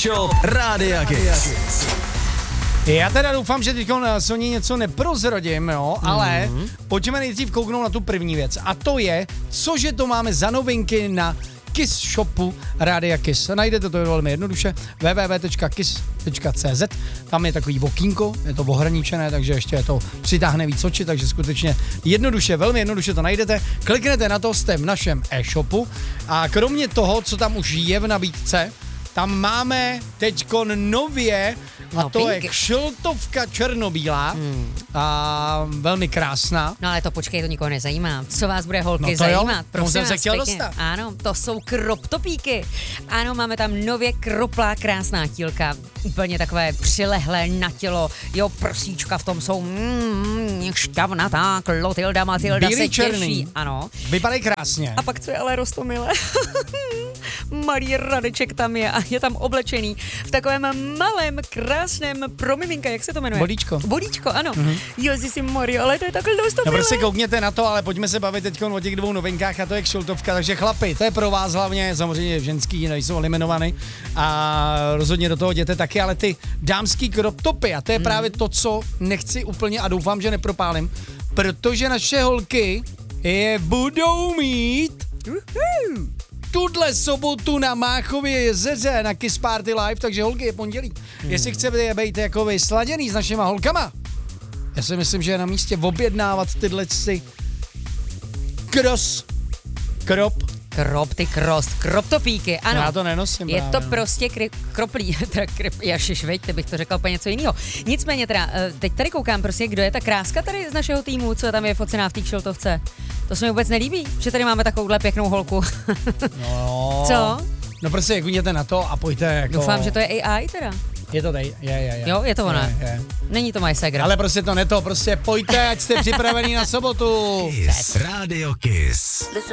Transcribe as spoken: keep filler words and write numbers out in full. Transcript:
Show Rádia Kiss. Já teda doufám, že teď Soně něco neprozradím, jo, ale mm-hmm. pojďme nejdřív kouknout na tu první věc. A to je, cože to máme za novinky na Kiss shopu Rádia Kiss. Najdete to velmi jednoduše w w w tečka kiss tečka c z. Tam je takový okýnko, je to ohraničené, takže ještě to přitáhne víc oči, takže skutečně jednoduše, velmi jednoduše to najdete. Kliknete na to, jste v našem e-shopu a kromě toho, co tam už je v nabídce, tam máme teďkon nově, a no, to pinky. je kšiltovka černobílá hmm. a velmi krásná. No ale to počkej, to nikoho nezajímá. Co vás bude holky No to zajímat? jo, Prosím jsem se vás, chtěl pěkně. dostat. Ano, to jsou crop topíky. Ano, máme tam nově kroplá krásná tílka. Úplně takové přilehlé na tělo. Jo, prsíčka v tom jsou mm, šťavnatá, Klotilda, Matilda Bílý, se černý. těší. Ano. Vypadají krásně. A pak co je ale rostomilé? Malý Radeček tam je a je tam oblečený v takovém malém, krásném pro miminka, jak se to jmenuje? Bodíčko. Bodíčko, ano. Mhm. Ježiši Maria, ale to je takhle No rostomilé. prostě koukněte na to, ale pojďme se bavit teď o těch dvou novinkách a to je kšiltovka, takže chlapi, to je pro vás hlavně, samozřejmě ženský nejsou eliminovaný a rozhodně do toho jděte taky, ale ty dámský crop topy a to je hmm. právě to, co nechci úplně a doufám, že nepropálím, protože naše holky je budou mít uh-huh. tuhle sobotu na Máchově jezeře na Kiss Party Live, takže holky je pondělí. Hmm. Jestli chcete být jako vy sladěný s našima holkama, já si myslím, že je na místě objednávat tyhle si cross, crop. Krop, ty krost, krop topíky, ano. Já to nenosím Je právě, to no. prostě kry, kroplí, teda kryp, jašiš, veď, ty bych to řekl úplně něco jiného. Nicméně teda, teď tady koukám prostě, kdo je ta kráska tady z našeho týmu, co tam je focená v té kšiltovce. To se mi vůbec nelíbí, že tady máme takovouhle pěknou holku. No. Co? No prostě klikněte na to a pojďte jako... Doufám, že to je A I teda. Je to tady, je, je, je. Jo, je to ona. Je, je. Není to moje segra. Ale prostě to ne to, prostě pojďte, ať jste připravení na sobotu. Kiss. Radio Kiss.